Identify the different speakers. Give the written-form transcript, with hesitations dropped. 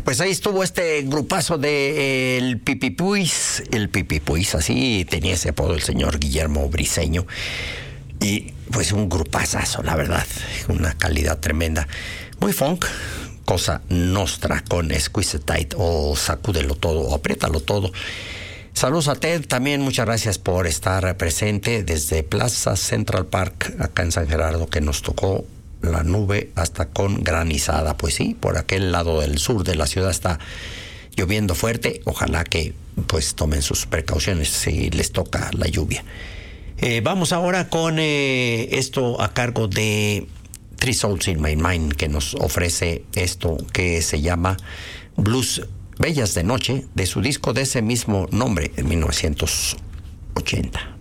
Speaker 1: Pues ahí estuvo este grupazo de el Pipipuis, así tenía ese apodo el señor Guillermo Briseño. Y pues un grupazazo, la verdad, una calidad tremenda. Muy funk, cosa nostra con Squeeze It Tight o Sacúdelo Todo o Apriétalo Todo. Saludos a Ted, también muchas gracias por estar presente desde Plaza Central Park, acá en San Gerardo, que nos tocó la nube hasta con granizada. Pues sí, por aquel lado del sur de la ciudad está lloviendo fuerte. Ojalá que pues tomen sus precauciones si les toca la lluvia. Vamos ahora con esto a cargo de Three Souls in My Mind, que nos ofrece esto que se llama Blues Bellas de Noche, de su disco de ese mismo nombre en 1980.